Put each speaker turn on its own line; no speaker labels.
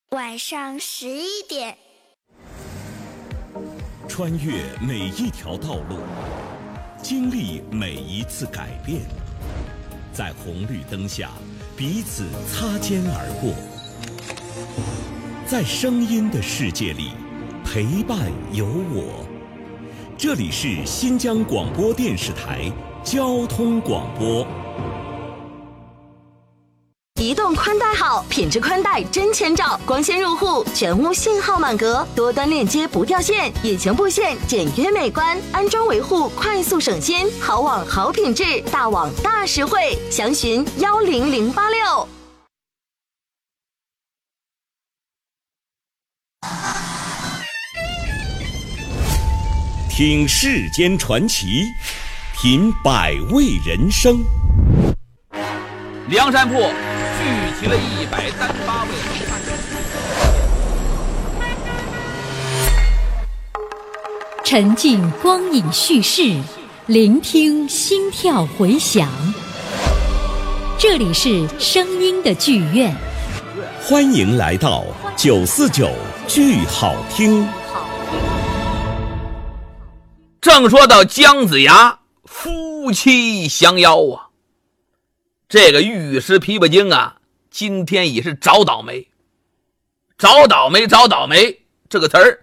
晚上11点。
穿越每一条道路，经历每一次改变，在红绿灯下彼此擦肩而过，在声音的世界里陪伴有我。这里是新疆广播电视台交通广播。
移动宽带好，品质宽带真千兆，光纤入户，全屋信号满格，多端链接不掉线，引擎布线简约美观，安装维护快速省心，好网好品质，大网大实惠，详询10086。
听世间传奇，品百味人生。
梁山泊聚集了138位好汉，
沉浸光影叙事，聆听心跳回响。这里是声音的剧院，
欢迎来到949剧好听。
正说到姜子牙夫妻相邀啊，这个御史琵琶精啊，今天也是找倒霉。找倒霉这个词儿